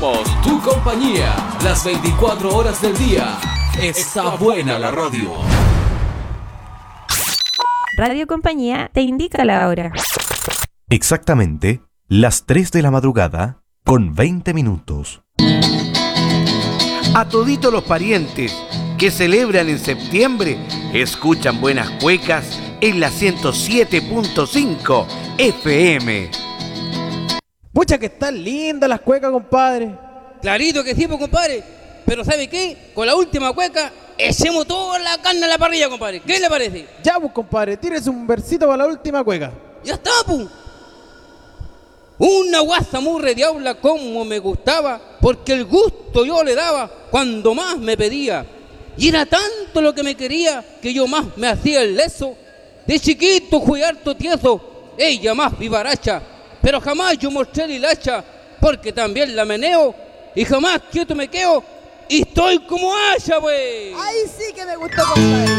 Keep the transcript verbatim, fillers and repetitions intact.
Somos tu compañía, las veinticuatro horas del día. Está buena la radio. Radio Compañía te indica la hora. Exactamente las tres de la madrugada con veinte minutos. A toditos los parientes que celebran en septiembre, escuchan buenas cuecas en la ciento siete punto cinco F M. Pucha que están lindas las cuecas, compadre. Clarito que sí, pues, compadre. Pero ¿sabe qué? Con la última cueca, echemos toda la carne a la parrilla, compadre. ¿Qué le parece? Ya, pues, compadre, tírese un versito para la última cueca. Ya está, pues. Una guasa murre diabla como me gustaba, porque el gusto yo le daba cuando más me pedía. Y era tanto lo que me quería que yo más me hacía el leso. De chiquito fui harto tieso, ella más vivaracha, pero jamás yo mostré la hilacha, porque también la meneo y jamás quieto me quedo y estoy como haya, pues. Ahí sí que me gustó, compadre.